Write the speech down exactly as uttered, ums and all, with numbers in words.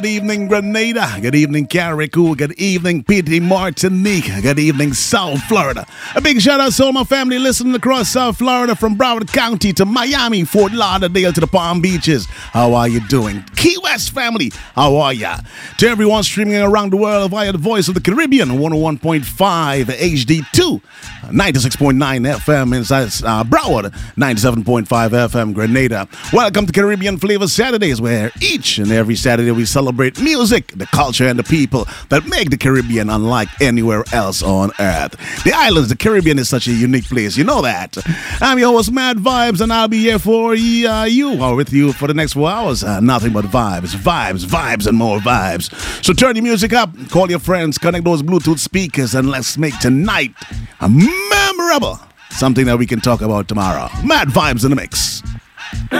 Good evening, Grenada. Good evening, Carriacou. Good evening, P T Martinique. Good evening, South Florida. A big shout out to all my family listening across South Florida, from Broward County to Miami, Fort Lauderdale to the Palm Beaches. How are you doing? Key West family, how are ya? To everyone streaming around the world via the Voice of the Caribbean, one oh one point five H D two, ninety-six point nine F M inside uh, Broward, ninety-seven point five F M Grenada. Welcome to Caribbean Flavor Saturdays, where each and every Saturday we celebrate music, the culture, and the people that make the Caribbean unlike anywhere else on earth. The islands, the Caribbean is such a unique place, you know that. I'm your host, Mad Vibes, and I'll be here for uh, you, or with you for the next four hours. Uh, nothing but vibes, vibes, vibes, and more vibes. So turn your music up, call your friends, connect those Bluetooth speakers, and let's make tonight a memorable, something that we can talk about tomorrow. Mad Vibes in the mix.